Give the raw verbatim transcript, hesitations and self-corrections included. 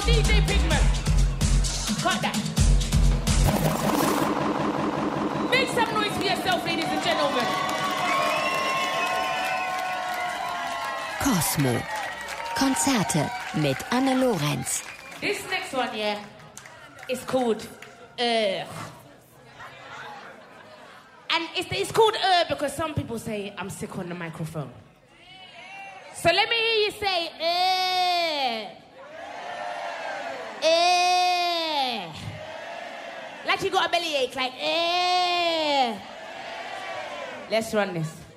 D J Pigment. Cut that. Make some noise for yourself, ladies and gentlemen. Cosmo. Konzerte mit Anne Lorenz. This next one, yeah, is called Uh. And it's, it's called Uh because some people say I'm sick on the microphone. So let me hear you say Uh. Uh. Like you got a bellyache, like Uh. Let's run this.